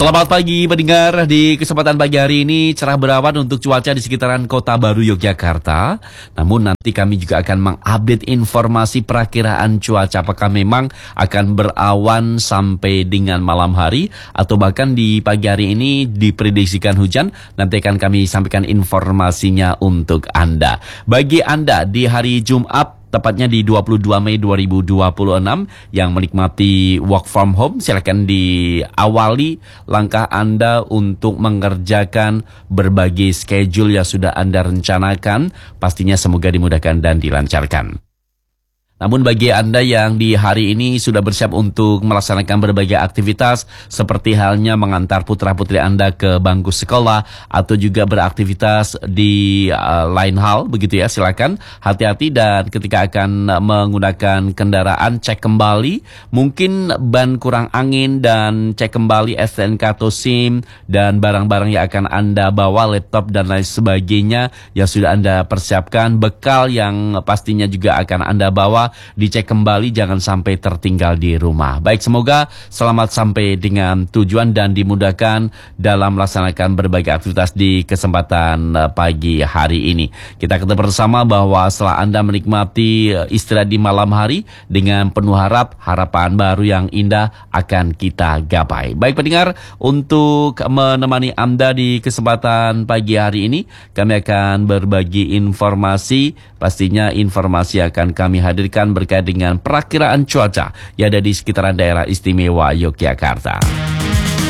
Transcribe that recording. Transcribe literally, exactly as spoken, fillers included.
Selamat pagi pendengar, di kesempatan pagi hari ini cerah berawan untuk cuaca di sekitaran Kota Baru Yogyakarta. Namun nanti kami juga akan mengupdate informasi perakiraan cuaca, apakah memang akan berawan sampai dengan malam hari atau bahkan di pagi hari ini diprediksikan hujan. Nanti akan kami sampaikan informasinya untuk Anda. Bagi Anda di hari Jumat, tepatnya di dua puluh dua Mei dua ribu dua puluh enam yang menikmati work from home, silakan diawali langkah Anda untuk mengerjakan berbagai schedule yang sudah Anda rencanakan. Pastinya semoga dimudahkan dan dilancarkan. Namun bagi Anda yang di hari ini sudah bersiap untuk melaksanakan berbagai aktivitas seperti halnya mengantar putra-putri Anda ke bangku sekolah atau juga beraktivitas di uh, lain hal begitu ya, silakan hati-hati dan ketika akan menggunakan kendaraan cek kembali mungkin ban kurang angin dan cek kembali S T N K atau SIM dan barang-barang yang akan Anda bawa, laptop dan lain sebagainya yang sudah Anda persiapkan, bekal yang pastinya juga akan Anda bawa dicek kembali, jangan sampai tertinggal di rumah. Baik, semoga selamat sampai dengan tujuan dan dimudahkan dalam melaksanakan berbagai aktivitas di kesempatan pagi hari ini. Kita ketahui bersama bahwa setelah Anda menikmati istirahat di malam hari dengan penuh harap, harapan baru yang indah akan kita gapai. Baik pendengar, untuk menemani Anda di kesempatan pagi hari ini, kami akan berbagi informasi. Pastinya informasi akan kami hadirkan berkait dengan perakiraan cuaca yang ada di sekitaran daerah istimewa Yogyakarta.